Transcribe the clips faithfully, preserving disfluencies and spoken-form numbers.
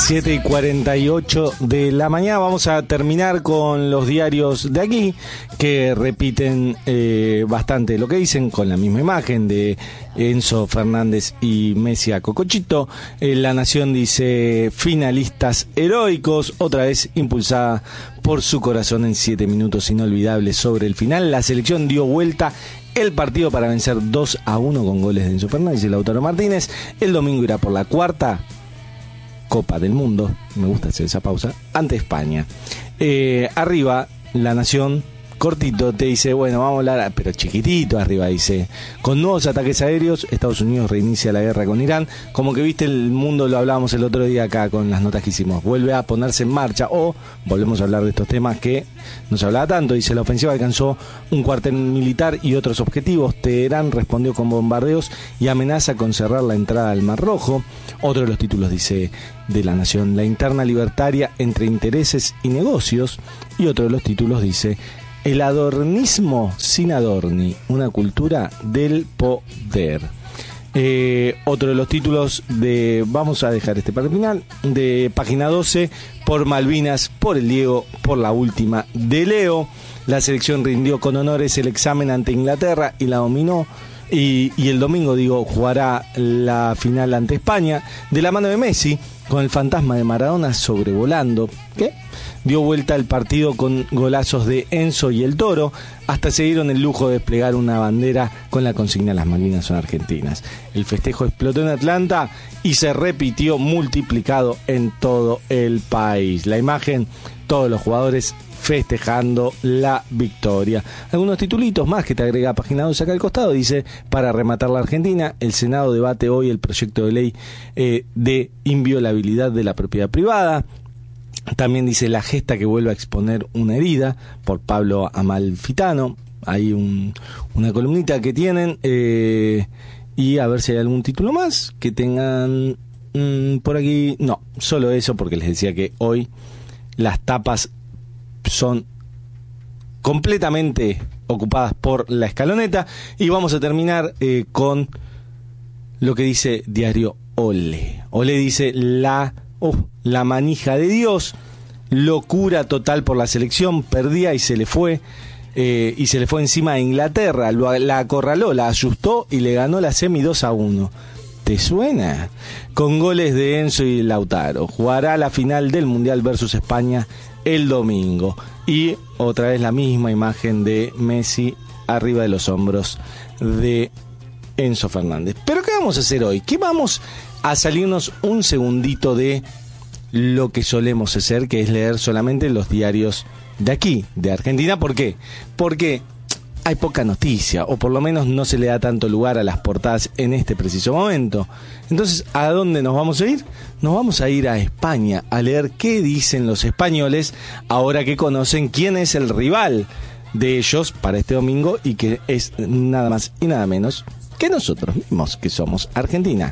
siete y cuarenta y ocho de la mañana. Vamos a terminar con los diarios de aquí, que repiten eh, bastante lo que dicen, con la misma imagen de Enzo Fernández y Messi a Cocochito. Eh, La Nación dice: finalistas heroicos, otra vez impulsada por su corazón en siete minutos inolvidables sobre el final. La selección dio vuelta el partido para vencer dos a uno con goles de Enzo Fernández y Lautaro Martínez. El domingo irá por la cuarta Copa del Mundo, me gusta hacer esa pausa, ante España. Eh, arriba, La Nación, cortito, te dice, bueno, vamos a hablar, pero chiquitito arriba, dice: con nuevos ataques aéreos, Estados Unidos reinicia la guerra con Irán. Como que viste, el mundo, lo hablábamos el otro día acá con las notas que hicimos, vuelve a ponerse en marcha, o volvemos a hablar de estos temas que no se hablaba tanto. Dice: la ofensiva alcanzó un cuartel militar y otros objetivos. Teherán respondió con bombardeos y amenaza con cerrar la entrada al Mar Rojo. Otro de los títulos, dice, de La Nación: la interna libertaria entre intereses y negocios. Y otro de los títulos dice: el adornismo sin Adorni, una cultura del poder. Eh, otro de los títulos de, vamos a dejar este para el final, de Página doce: por Malvinas, por el Diego, por la última de Leo. La selección rindió con honores el examen ante Inglaterra y la dominó. Y, y el domingo, digo, jugará la final ante España, de la mano de Messi, con el fantasma de Maradona sobrevolando. ¿Qué? Dio vuelta el partido con golazos de Enzo y el Toro, hasta se dieron el lujo de desplegar una bandera con la consigna: las Malvinas son argentinas. El festejo explotó en Atlanta y se repitió multiplicado en todo el país. La imagen, todos los jugadores festejando la victoria. Algunos titulitos más que te agrega Página doce acá al costado. Dice: para rematar la Argentina, el Senado debate hoy el proyecto de ley eh, de inviolabilidad de la propiedad privada. También dice: la gesta que vuelve a exponer una herida, por Pablo Amalfitano. Hay un, una columnita que tienen, eh, y a ver si hay algún título más que tengan mmm, por aquí. No, solo eso, porque les decía que hoy las tapas son completamente ocupadas por la escaloneta. Y vamos a terminar eh, con lo que dice Diario Olé. Olé dice: la, uh, la manija de Dios, locura total por la selección, perdía y se le fue, eh, y se le fue encima a Inglaterra, lo, la acorraló, la asustó y le ganó la semi dos a uno. ¿Te suena? Con goles de Enzo y Lautaro. Jugará la final del Mundial versus España el domingo. Y otra vez la misma imagen de Messi arriba de los hombros de Enzo Fernández. ¿Pero qué vamos a hacer hoy? ¿Qué vamos a salirnos un segundito de lo que solemos hacer, que es leer solamente los diarios de aquí, de Argentina? ¿Por qué? Porque hay poca noticia, o por lo menos no se le da tanto lugar a las portadas en este preciso momento. Entonces, ¿a dónde nos vamos a ir? Nos vamos a ir a España, a leer qué dicen los españoles, ahora que conocen quién es el rival de ellos para este domingo, y que es nada más y nada menos que nosotros mismos, que somos Argentina.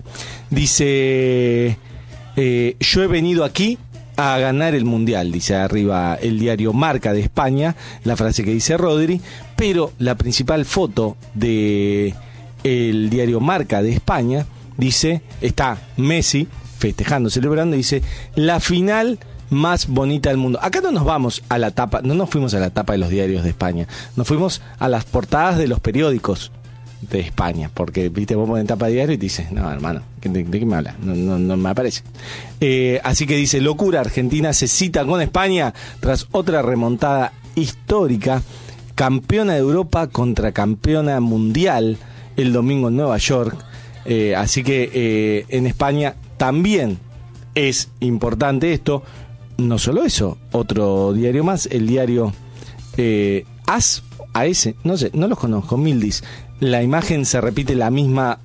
Dice: eh, yo he venido aquí a ganar el Mundial, dice arriba el diario Marca de España, la frase que dice Rodri. Pero la principal foto de el diario Marca de España dice, está Messi festejando, celebrando, y dice: la final más bonita del mundo. Acá no nos vamos a la tapa, no nos fuimos a la tapa de los diarios de España, nos fuimos a las portadas de los periódicos de España, porque viste, vos pones tapa de diario y te dices: no, hermano, ¿de, de qué me habla? No, no, no me aparece. Eh, así que dice: locura, Argentina se cita con España tras otra remontada histórica. Campeona de Europa contra campeona mundial el domingo en Nueva York. Eh, así que eh, en España también es importante esto. No solo eso, otro diario más, el diario eh, AS, A S, no sé, no los conozco, Mildis. La imagen se repite, la misma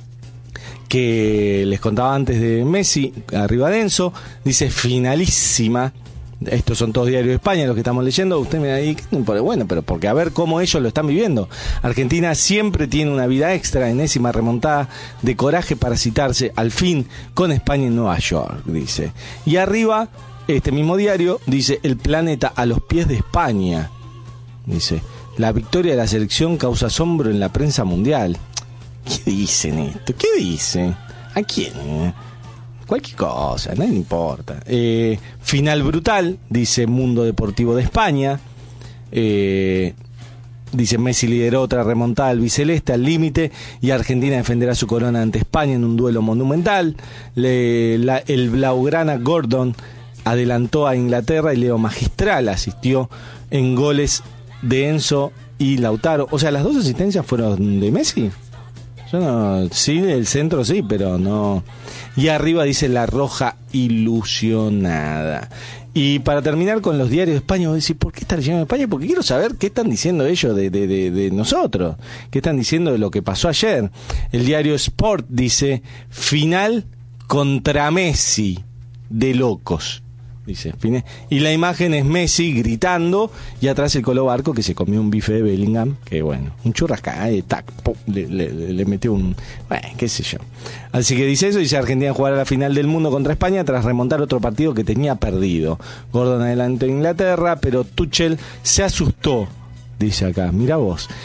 que les contaba antes de Messi, arriba de Enzo. Dice: finalísima. Estos son todos diarios de España los que estamos leyendo. Usted me ahí, bueno, pero porque a ver cómo ellos lo están viviendo. Argentina siempre tiene una vida extra, enésima remontada de coraje para citarse al fin con España en Nueva York, dice. Y arriba, este mismo diario dice: el planeta a los pies de España. Dice: la victoria de la selección causa asombro en la prensa mundial. ¿Qué dicen esto? ¿Qué dicen? ¿A quién? cualquier cosa, a nadie le importa. Eh, final brutal, dice Mundo Deportivo de España. Eh, dice Messi lideró otra remontada albiceleste al límite y Argentina defenderá su corona ante España en un duelo monumental. Le, la, el Blaugrana Gordon adelantó a Inglaterra y Leo Magistral asistió en goles de Enzo y Lautaro. O sea, las dos asistencias fueron de Messi. Yo no, sí, del centro sí, pero no. Y arriba dice La Roja ilusionada. Y para terminar con los diarios de España, voy a decir, ¿por qué está leyendo de España? Porque quiero saber qué están diciendo ellos de, de, de, de nosotros, qué están diciendo de lo que pasó ayer. El diario Sport dice, final contra Messi, de locos. Dice, y la imagen es Messi gritando y atrás el Colo Barco que se comió un bife de Bellingham, que bueno, un churrasca, eh, tac, pum, le, le, le metió un, bueno, qué sé yo. Así que dice eso, dice Argentina jugará la final del mundo contra España tras remontar otro partido que tenía perdido. Gordon adelantó a Inglaterra, pero Tuchel se asustó, dice acá, mira vos.